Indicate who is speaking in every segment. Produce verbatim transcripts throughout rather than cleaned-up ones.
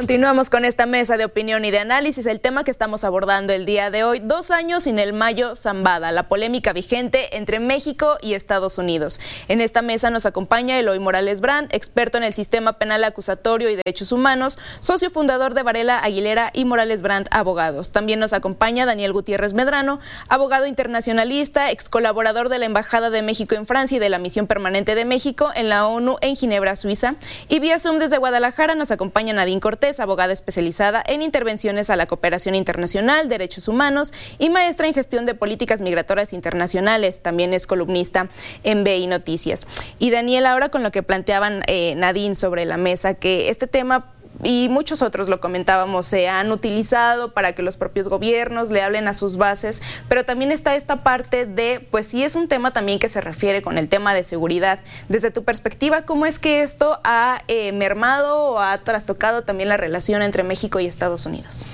Speaker 1: Continuamos con esta mesa de opinión y de análisis. El tema que estamos abordando el día de hoy, dos años sin el Mayo Zambada, la polémica vigente entre México y Estados Unidos. En esta mesa nos acompaña Eloy Morales Brandt, experto en el sistema penal acusatorio y derechos humanos, socio fundador de Varela, Aguilera y Morales Brandt Abogados. También nos acompaña Daniel Gutiérrez Medrano, abogado internacionalista, ex colaborador de la Embajada de México en Francia y de la Misión Permanente de México en la ONU en Ginebra, Suiza. Y vía Zoom desde Guadalajara nos acompaña Nadine Cortés, abogada especializada en intervenciones a la cooperación internacional, derechos humanos y maestra en gestión de políticas migratorias internacionales. También es columnista en B I Noticias. Y Daniel, ahora con lo que planteaban eh, Nadine sobre la mesa, que este tema y muchos otros, lo comentábamos, se han utilizado para que los propios gobiernos le hablen a sus bases, pero también está esta parte de, pues sí es un tema también que se refiere con el tema de seguridad. Desde tu perspectiva, ¿cómo es que esto ha eh, mermado o ha trastocado también la relación entre México y Estados Unidos?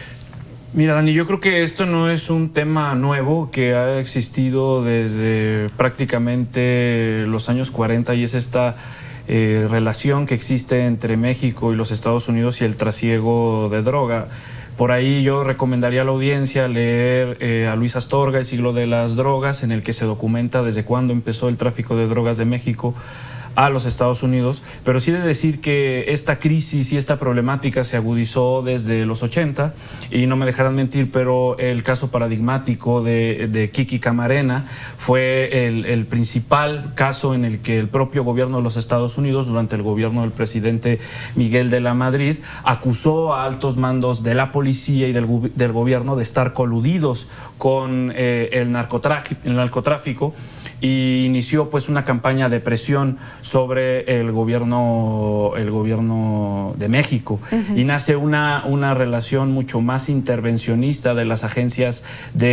Speaker 2: Mira, Dani, yo creo que esto no es un tema nuevo que ha existido desde prácticamente los años cuarenta y es esta Eh, relación que existe entre México y los Estados Unidos y el trasiego de droga. Por ahí yo recomendaría a la audiencia leer eh, a Luis Astorga, El siglo de las drogas, en el que se documenta desde cuándo empezó el tráfico de drogas de México a los Estados Unidos, pero sí de decir que esta crisis y esta problemática se agudizó desde los ochenta y no me dejarán mentir, pero el caso paradigmático de, de Kiki Camarena fue el, el principal caso en el que el propio gobierno de los Estados Unidos, durante el gobierno del presidente Miguel de la Madrid, acusó a altos mandos de la policía y del, del gobierno de estar coludidos con eh, el, narcotráfico, el narcotráfico y inició pues una campaña de presión sobre el gobierno, el gobierno de México. Uh-huh. Y nace una, una relación mucho más intervencionista de las agencias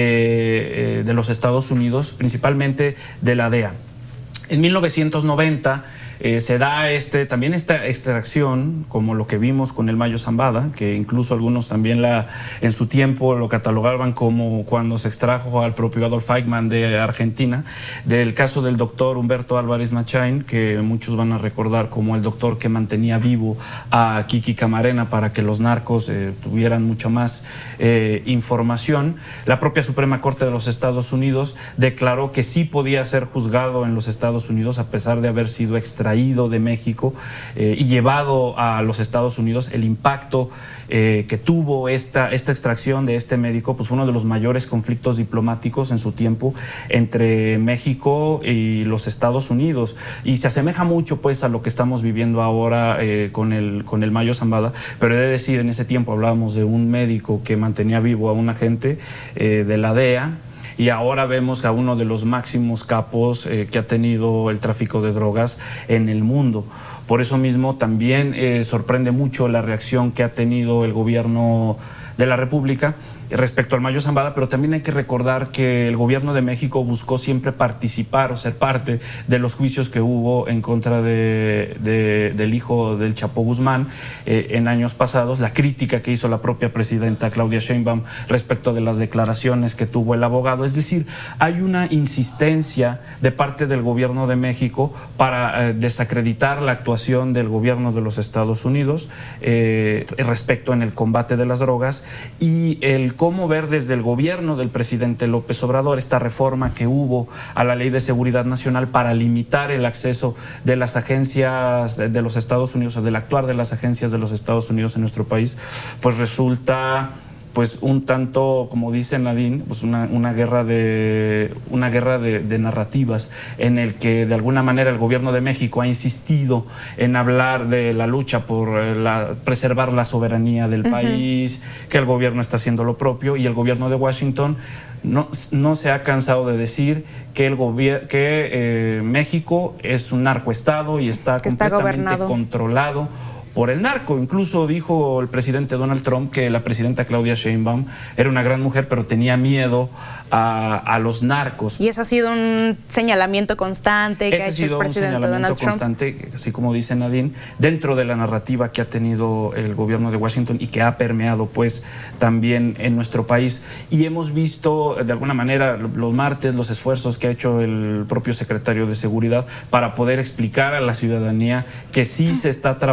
Speaker 2: de, eh, de los Estados Unidos, principalmente de la D E A. En mil novecientos noventa eh, se da este, también esta extracción, como lo que vimos con el Mayo Zambada, que incluso algunos también la, en su tiempo lo catalogaban como cuando se extrajo al propio Adolf Eichmann de Argentina, del caso del doctor Humberto Álvarez Machain, que muchos van a recordar como el doctor que mantenía vivo a Kiki Camarena para que los narcos eh, tuvieran mucha más eh, información. La propia Suprema Corte de los Estados Unidos declaró que sí podía ser juzgado en los Estados Unidos a pesar de haber sido extraído de México eh, y llevado a los Estados Unidos. El impacto eh, que tuvo esta, esta extracción de este médico pues fue uno de los mayores conflictos diplomáticos en su tiempo entre México y los Estados Unidos, y se asemeja mucho pues a lo que estamos viviendo ahora eh, con, el, con el Mayo Zambada, pero he de decir, en ese tiempo hablábamos de un médico que mantenía vivo a un agente eh, de la D E A, y ahora vemos a uno de los máximos capos eh, que ha tenido el tráfico de drogas en el mundo. Por eso mismo también eh, sorprende mucho la reacción que ha tenido el gobierno de la República respecto al Mayo Zambada, pero también hay que recordar que el gobierno de México buscó siempre participar o ser parte de los juicios que hubo en contra de, de, del hijo del Chapo Guzmán eh, en años pasados, la crítica que hizo la propia presidenta Claudia Sheinbaum respecto de las declaraciones que tuvo el abogado. Es decir, hay una insistencia de parte del gobierno de México para eh, desacreditar la actuación del gobierno de los Estados Unidos eh, respecto en el combate de las drogas, y el cómo ver desde el gobierno del presidente López Obrador esta reforma que hubo a la Ley de Seguridad Nacional para limitar el acceso de las agencias de los Estados Unidos, o del actuar de las agencias de los Estados Unidos en nuestro país, pues resulta pues un tanto, como dice Nadine, pues una, una guerra, de, una guerra de, de narrativas, en el que de alguna manera el gobierno de México ha insistido en hablar de la lucha por la, preservar la soberanía del uh-huh. país, que el gobierno está haciendo lo propio, y el gobierno de Washington no, no se ha cansado de decir que, el gobier- que eh, México es un narcoestado y está
Speaker 1: que
Speaker 2: completamente
Speaker 1: está
Speaker 2: controlado por el narco. Incluso dijo el presidente Donald Trump que la presidenta Claudia Sheinbaum era una gran mujer, pero tenía miedo a, a los narcos.
Speaker 1: Y eso ha sido un señalamiento constante que
Speaker 2: Ese
Speaker 1: ha hecho
Speaker 2: ha sido
Speaker 1: el presidente
Speaker 2: un señalamiento
Speaker 1: Donald Trump.
Speaker 2: constante, así como dice Nadine, dentro de la narrativa que ha tenido el gobierno de Washington y que ha permeado pues también en nuestro país. Y hemos visto de alguna manera los martes los esfuerzos que ha hecho el propio secretario de Seguridad para poder explicar a la ciudadanía que sí se está trabajando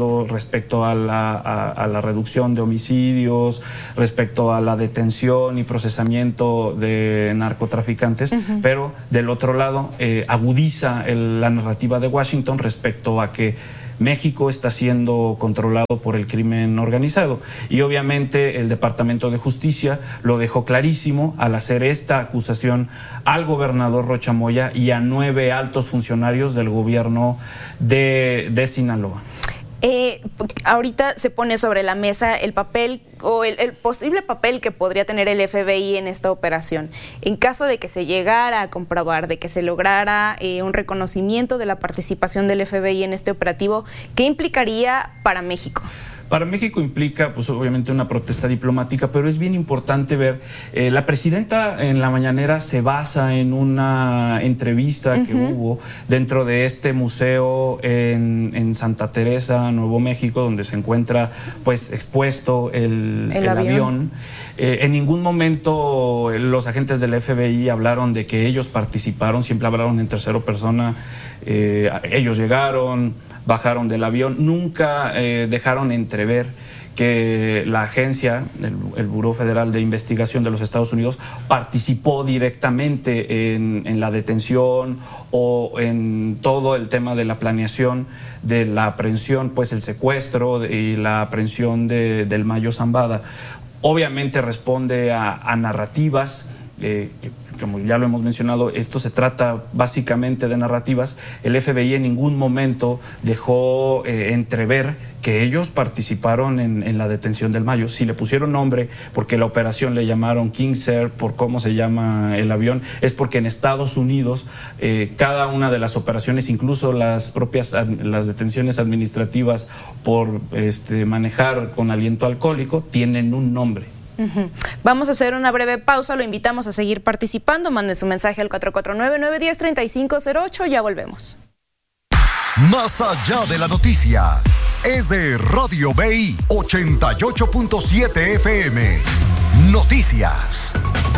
Speaker 2: avanzando respecto a la, a, a la reducción de homicidios, respecto a la detención y procesamiento de narcotraficantes, uh-huh. pero del otro lado eh, agudiza el, la narrativa de Washington respecto a que México está siendo controlado por el crimen organizado. Y obviamente el Departamento de Justicia lo dejó clarísimo al hacer esta acusación al gobernador Rocha Moya y a nueve altos funcionarios del gobierno de, de Sinaloa.
Speaker 1: Eh, ahorita se pone sobre la mesa el papel o el, el posible papel que podría tener el F B I en esta operación. En caso de que se llegara a comprobar, de que se lograra eh, un reconocimiento de la participación del F B I en este operativo, ¿qué implicaría para México?
Speaker 2: Para México implica, pues obviamente una protesta diplomática, pero es bien importante ver, eh, la presidenta en la mañanera se basa en una entrevista uh-huh. que hubo dentro de este museo en, en Santa Teresa, Nuevo México, donde se encuentra pues expuesto el, el, el avión. avión. Eh, en ningún momento los agentes del F B I hablaron de que ellos participaron, siempre hablaron en tercera persona, eh, ellos llegaron, bajaron del avión, nunca eh, dejaron entrever que la agencia, el, el Buró Federal de Investigación de los Estados Unidos, participó directamente en, en la detención o en todo el tema de la planeación de la aprehensión, pues el secuestro y la aprehensión de, del Mayo Zambada. Obviamente responde a, a narrativas, eh, que, como ya lo hemos mencionado, esto se trata básicamente de narrativas. El F B I en ningún momento dejó eh, entrever que ellos participaron en, en la detención del Mayo. Si le pusieron nombre, porque la operación le llamaron King Air, por cómo se llama el avión, es porque en Estados Unidos eh, cada una de las operaciones, incluso las propias las detenciones administrativas por este, manejar con aliento alcohólico, tienen un nombre.
Speaker 1: Uh-huh. Vamos a hacer una breve pausa, lo invitamos a seguir participando, mande su mensaje al cuatro cuatro nueve, nueve uno cero, tres cinco cero ocho, ya volvemos.
Speaker 3: Más allá de la noticia, es de Radio B I ochenta y ocho punto siete F M. Noticias.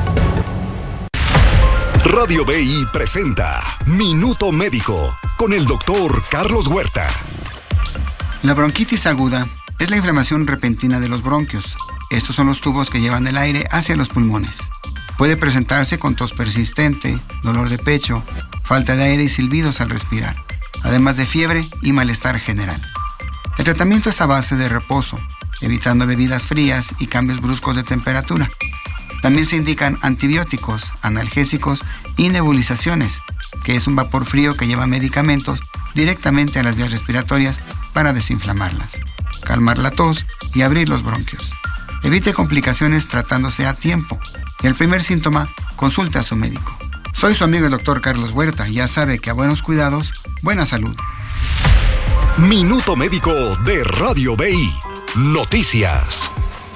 Speaker 3: Radio B I presenta Minuto Médico con el doctor Carlos Huerta.
Speaker 4: La bronquitis aguda es la inflamación repentina de los bronquios. Estos son los tubos que llevan el aire hacia los pulmones. Puede presentarse con tos persistente, dolor de pecho, falta de aire y silbidos al respirar, además de fiebre y malestar general. El tratamiento es a base de reposo, evitando bebidas frías y cambios bruscos de temperatura. También se indican antibióticos, analgésicos y nebulizaciones, que es un vapor frío que lleva medicamentos directamente a las vías respiratorias para desinflamarlas, calmar la tos y abrir los bronquios. Evite complicaciones tratándose a tiempo. Y el primer síntoma, consulte a su médico. Soy su amigo el doctor Carlos Huerta y ya sabe que a buenos cuidados, buena salud.
Speaker 3: Minuto Médico de Radio B I. Noticias.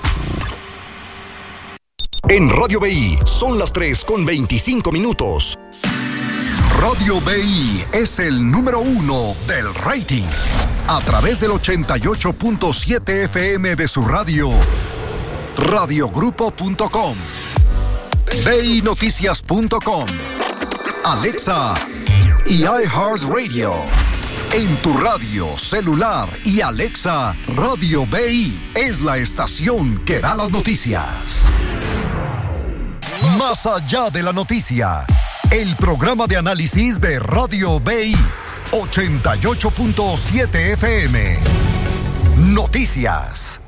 Speaker 3: En Radio B I son las tres con veinticinco minutos. Radio B I es el número uno del rating. A través del ochenta y ocho punto siete F M de su radio, radiogrupo punto com, B I noticias punto com, Alexa y iHeartRadio. En tu radio, celular y Alexa, Radio B I es la estación que da las noticias. Más allá de la noticia, el programa de análisis de Radio B I ochenta y ocho punto siete F M. Noticias.